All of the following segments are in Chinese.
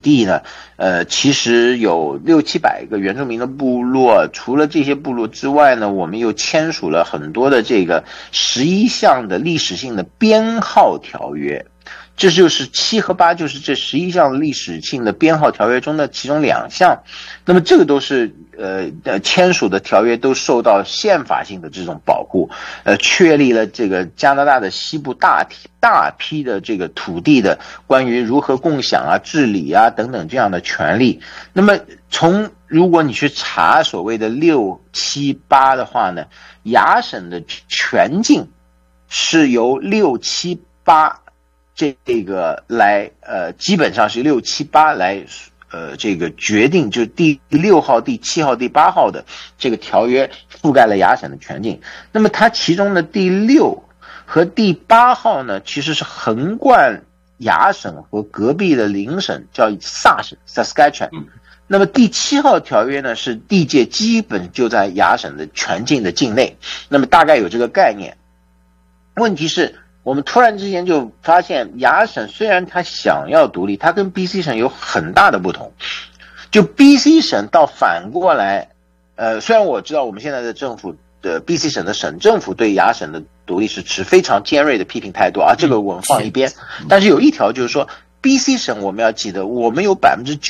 地呢，其实有600-700个原住民的部落，除了这些部落之外呢，我们又签署了很多的这个11项的历史性的编号条约。这就是7和8，就是这11项历史性的编号条约中的其中2项。那么这个都是签署的条约都受到宪法性的这种保护，确立了这个加拿大的西部大批的这个土地的关于如何共享啊、治理啊等等这样的权利。那么如果你去查所谓的6、7、8的话呢，亚省的全境是由6、7、8这个来基本上是6、7、8来这个决定，就第6号、第7号、第8号的这个条约覆盖了亚省的全境。那么它其中的第6和第8号呢，其实是横贯亚省和隔壁的邻省叫萨省 Saskatchewan。那么第7号条约呢，是地界基本就在亚省的全境的境内，那么大概有这个概念。问题是我们突然之间就发现，亚省虽然它想要独立，它跟 BC 省有很大的不同。就 BC 省倒反过来，虽然我知道我们现在的政府BC 省的省政府对亚省的独立是持非常尖锐的批评态度啊，这个我们放一边。但是有一条就是说 ，BC 省我们要记得，我们有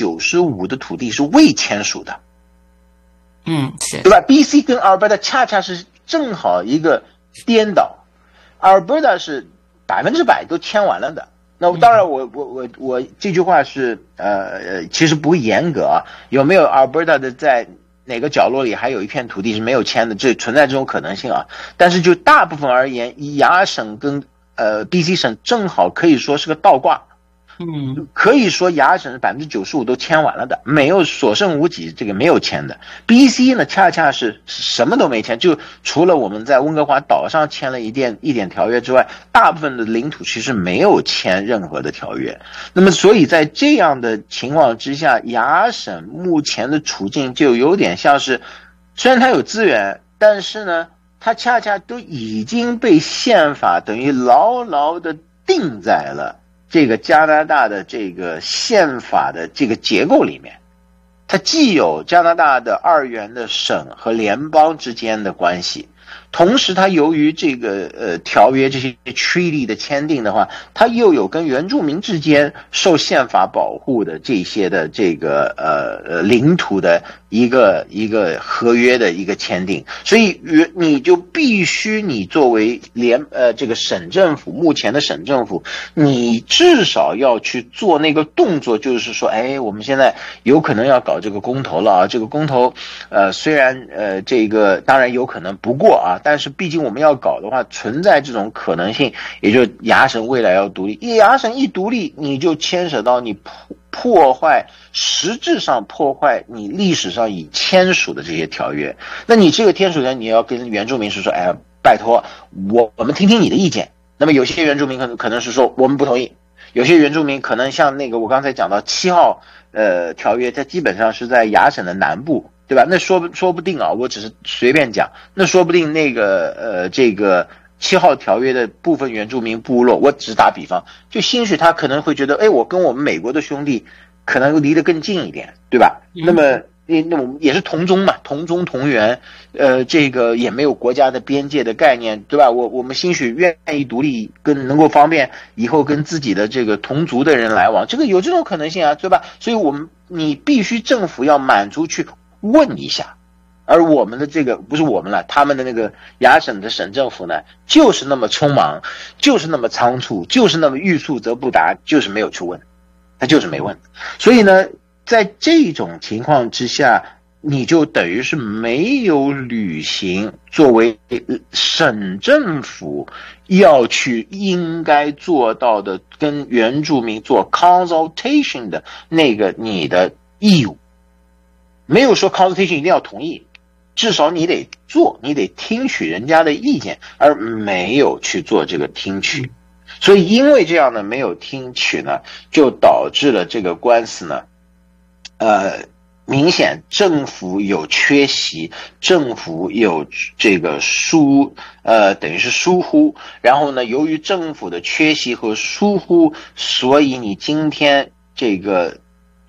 95%的土地是未签署的， 是， 对吧 ？BC 跟 Alberta 恰恰是正好一个颠倒。Alberta 是100%都签完了的。那当然我这句话是其实不严格啊，有没有 Alberta 的在哪个角落里还有一片土地是没有签的，这存在这种可能性啊。但是就大部分而言，亚省跟BC 省正好可以说是个倒挂。可以说亚省是95%都签完了的，没有所剩无几，这个没有签的。BC 呢，恰恰是什么都没签，就除了我们在温哥华岛上签了一点条约之外，大部分的领土其实没有签任何的条约。那么，所以在这样的情况之下，亚省目前的处境就有点像是，虽然它有资源，但是呢，它恰恰都已经被宪法等于牢牢的定在了这个加拿大的这个宪法的这个结构里面。它既有加拿大的2元的省和联邦之间的关系，同时它由于这个条约这些 treaty 的签订的话，它又有跟原住民之间受宪法保护的这些的这个领土的一个合约的一个签订。所以你就必须你作为这个省政府，目前的省政府，你至少要去做那个动作，就是说我们现在有可能要搞这个公投了啊，这个公投虽然这个当然有可能不过啊，但是毕竟我们要搞的话，存在这种可能性，也就是亚省未来要独立。亚省一独立，你就牵扯到你实质上破坏你历史上已签署的这些条约。那你这个签署人，你要跟原住民是说，拜托我们听听你的意见。那么有些原住民可能是说我们不同意，有些原住民可能像那个我刚才讲到7号条约，它基本上是在亚省的南部，对吧？那说不定啊，我只是随便讲，那说不定那个这个7号条约的部分原住民部落，我只打比方，就兴许他可能会觉得，我跟我们美国的兄弟可能离得更近一点，对吧？那么我们也是同宗嘛，同宗同源，这个也没有国家的边界的概念，对吧？我们兴许愿意独立，能够方便以后跟自己的这个同族的人来往，这个有这种可能性啊，对吧？所以你必须政府要满足去问一下。而我们的这个不是我们了，他们的那个亚省的省政府呢，就是那么匆忙，就是那么仓促，就是那么欲速则不达，就是没有去问，他就是没问。所以呢，在这种情况之下，你就等于是没有履行作为省政府要去应该做到的跟原住民做 consultation 的那个你的义务。没有说 consultation 一定要同意，至少你得做，你得听取人家的意见，而没有去做这个听取。所以因为这样呢，没有听取呢，就导致了这个官司呢明显政府有缺席，政府有这个等于是疏忽，然后呢，由于政府的缺席和疏忽，所以你今天这个